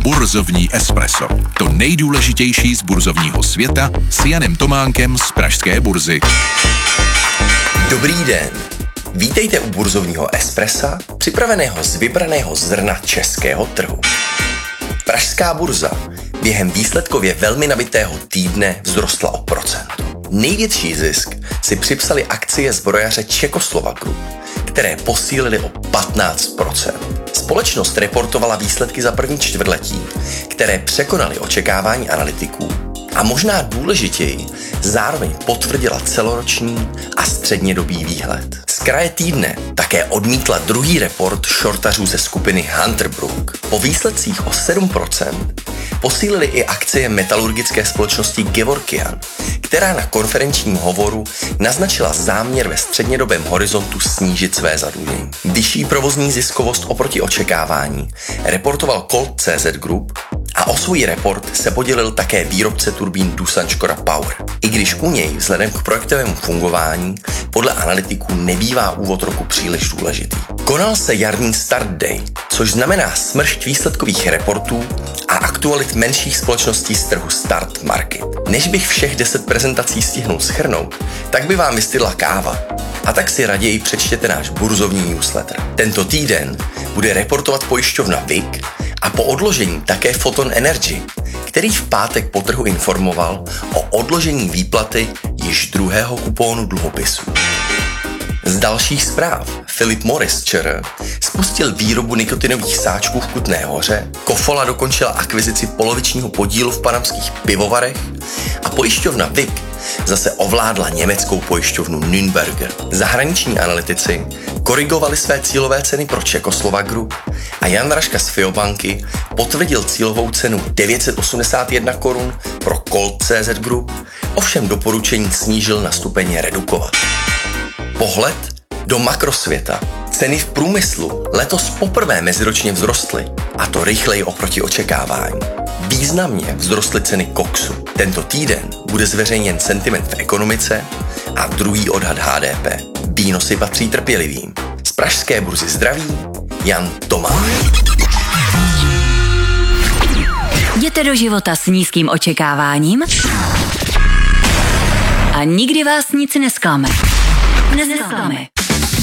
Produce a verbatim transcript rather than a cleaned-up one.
Burzovní espresso. To nejdůležitější z burzovního světa s Janem Tománkem z pražské burzy. Dobrý den. Vítejte u burzovního espressa, připraveného z vybraného zrna českého trhu. Pražská burza během výsledkově velmi nabitého týdne vzrostla o procent. Největší zisk si připsali akcie zbrojaře Czechoslovak Group, které posílily o patnáct procent. Společnost reportovala výsledky za první čtvrtletí, které překonaly očekávání analytiků a možná důležitěji zároveň potvrdila celoroční a střednědobý výhled. Z kraje týdne také odmítla druhý report shortařů ze skupiny Hunter Brook. Po výsledcích o sedm procent posílily i akcie metalurgické společnosti Gevorkian, která na konferenčním hovoru naznačila záměr ve střednědobém horizontu snížit své zadlužení. Vyšší provozní ziskovost oproti očekávání reportoval Colt tečka cé zet Group a o svůj report se podělil také výrobce turbín Doosan Škoda Power. I když u něj vzhledem k projektovému fungování podle analytiků nebývá úvod roku příliš důležitý. Konal se jarní start day, což znamená smršť výsledkových reportů a aktualit menších společností z trhu Start Market. Než bych všech deset prezentací stihnul shrnout, tak by vám vystydla káva. A tak si raději přečtěte náš burzovní newsletter. Tento týden bude reportovat pojišťovna V I K a po odložení také Photon Energy, který v pátek po trhu informoval o odložení výplaty již druhého kupónu dluhopisů. Z dalších zpráv Philip Morris ČR spustil výrobu nikotinových sáčků v Kutné Hoře, Kofola dokončila akvizici polovičního podílu v panamských pivovarech a pojišťovna V I K zase ovládla německou pojišťovnu Nürnberger. Zahraniční analytici korigovali své cílové ceny pro Czechoslovak Group a Jan Raška z Fiobanky potvrdil cílovou cenu devět set osmdesát jedna korun pro Colt tečka cé zet Group, ovšem doporučení snížil na stupeň redukovat. Pohled do makrosvěta. Ceny v průmyslu letos poprvé meziročně vzrostly, a to rychleji oproti očekávání. Významně vzrostly ceny koksu. Tento týden bude zveřejněn sentiment v ekonomice a druhý odhad H D P. Výnosy patří trpělivým. Z pražské burzy zdraví Jan Tomák. Jděte do života s nízkým očekáváním a nikdy vás nic nesklame. Nesklame.